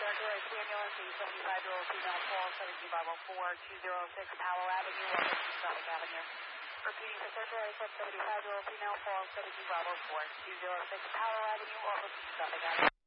Northwest ambulance, a 75-year-old female call, 17504, 206 Powell Avenue, over to Suffolk Avenue. Repeating for Central 75-year-old female call, 17504, 206 Powell Avenue, over to Suffolk Avenue.